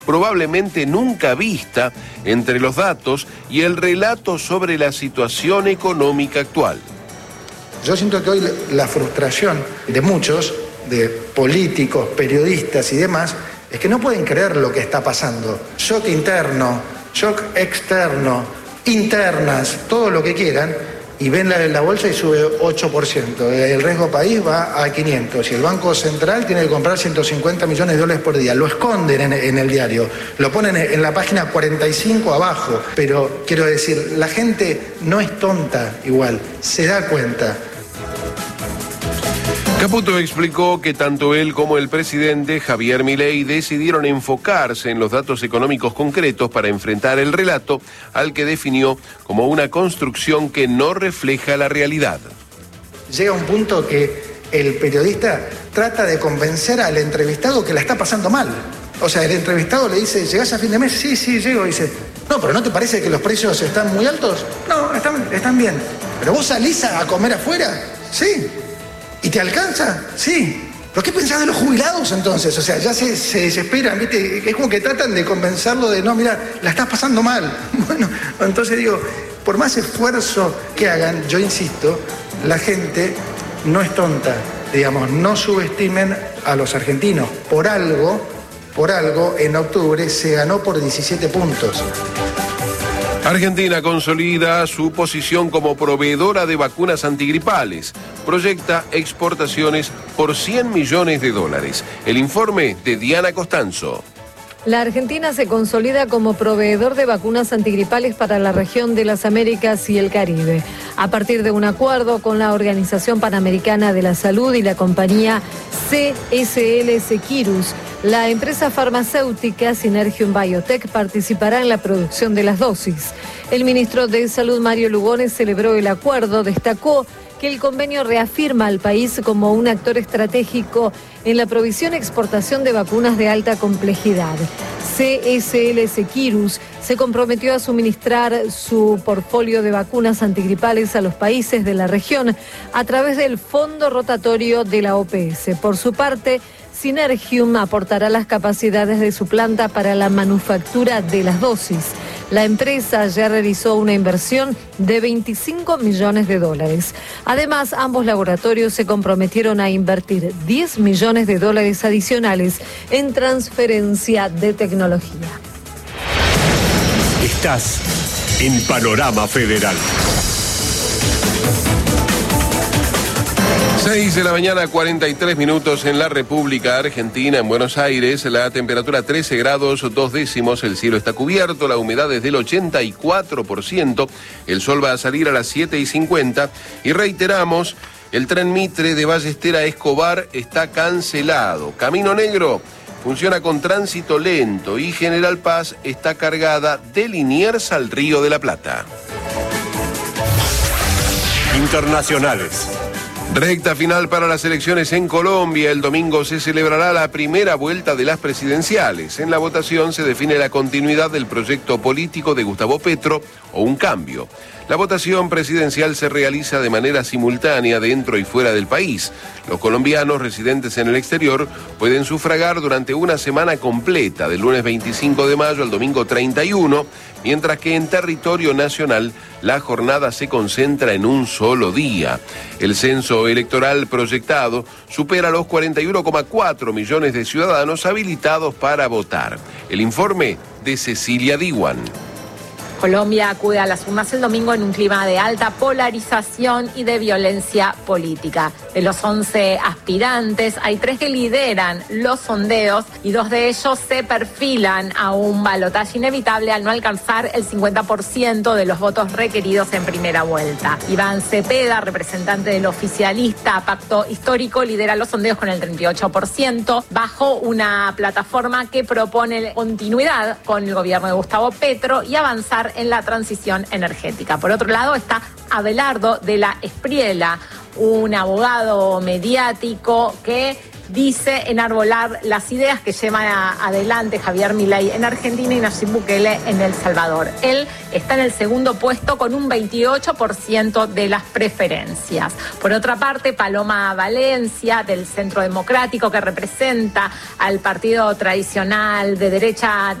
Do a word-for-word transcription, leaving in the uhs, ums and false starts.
probablemente nunca vista entre los datos y el relato sobre la situación económica actual. Yo siento que hoy la frustración de muchos, de políticos, periodistas y demás, es que no pueden creer lo que está pasando. Shock interno, shock externo, internas, todo lo que quieran, y ven la, la bolsa y sube ocho por ciento. El riesgo país va a quinientos y el Banco Central tiene que comprar ciento cincuenta millones de dólares por día. Lo esconden en, en el diario, lo ponen en la página cuarenta y cinco abajo, pero quiero decir, la gente no es tonta igual, se da cuenta. Caputo explicó que tanto él como el presidente Javier Milei decidieron enfocarse en los datos económicos concretos para enfrentar el relato al que definió como una construcción que no refleja la realidad. Llega un punto que el periodista trata de convencer al entrevistado que la está pasando mal. O sea, el entrevistado le dice, ¿llegás a fin de mes? Sí, sí, llego. Y dice, no, pero ¿no te parece que los precios están muy altos? No, están, están bien. ¿Pero vos salís a comer afuera? Sí. ¿Y te alcanza? Sí. ¿Pero qué pensás de los jubilados entonces? O sea, ya se, se desesperan, ¿viste? Es como que tratan de convencerlo de, no, mira, la estás pasando mal. Bueno, entonces digo, por más esfuerzo que hagan, yo insisto, la gente no es tonta. Digamos, no subestimen a los argentinos. Por algo, por algo, en octubre se ganó por diecisiete puntos. Argentina consolida su posición como proveedora de vacunas antigripales. Proyecta exportaciones por cien millones de dólares. El informe de Diana Costanzo. La Argentina se consolida como proveedor de vacunas antigripales para la región de las Américas y el Caribe. A partir de un acuerdo con la Organización Panamericana de la Salud y la compañía C S L Seqirus, la empresa farmacéutica Synergium Biotech participará en la producción de las dosis. El ministro de Salud, Mario Lugones, celebró el acuerdo, destacó que el convenio reafirma al país como un actor estratégico en la provisión y exportación de vacunas de alta complejidad. C S L Seqirus se comprometió a suministrar su portfolio de vacunas antigripales a los países de la región a través del fondo rotatorio de la O P S. Por su parte, Synergium aportará las capacidades de su planta para la manufactura de las dosis. La empresa ya realizó una inversión de veinticinco millones de dólares. Además, ambos laboratorios se comprometieron a invertir diez millones de dólares adicionales en transferencia de tecnología. Estás en Panorama Federal. seis de la mañana, cuarenta y tres minutos en la República Argentina, en Buenos Aires, la temperatura trece grados, dos décimos, el cielo está cubierto, la humedad es del ochenta y cuatro por ciento, el sol va a salir a las siete y cincuenta y reiteramos, el tren Mitre de Ballester a Escobar está cancelado. Camino Negro funciona con tránsito lento y General Paz está cargada de Liniers al Río de la Plata. Internacionales. Recta final para las elecciones en Colombia. El domingo se celebrará la primera vuelta de las presidenciales. En la votación se define la continuidad del proyecto político de Gustavo Petro o un cambio. La votación presidencial se realiza de manera simultánea dentro y fuera del país. Los colombianos residentes en el exterior pueden sufragar durante una semana completa, del lunes veinticinco de mayo al domingo treinta y uno, mientras que en territorio nacional la jornada se concentra en un solo día. El censo electoral proyectado supera los cuarenta y uno coma cuatro millones de ciudadanos habilitados para votar. El informe de Cecilia Diwan. Colombia acude a las urnas el domingo en un clima de alta polarización y de violencia política. De los once aspirantes, hay tres que lideran los sondeos y dos de ellos se perfilan a un balotaje inevitable al no alcanzar el cincuenta por ciento de los votos requeridos en primera vuelta. Iván Cepeda, representante del oficialista Pacto Histórico, lidera los sondeos con el treinta y ocho por ciento, bajo una plataforma que propone continuidad con el gobierno de Gustavo Petro y avanzar en la transición energética. Por otro lado está Abelardo de la Espriella, un abogado mediático que dice enarbolar las ideas que llevan a, adelante Javier Milei en Argentina y Nayib Bukele en El Salvador. Él está en el segundo puesto con un veintiocho por ciento de las preferencias. Por otra parte, Paloma Valencia, del Centro Democrático, que representa al partido tradicional de derecha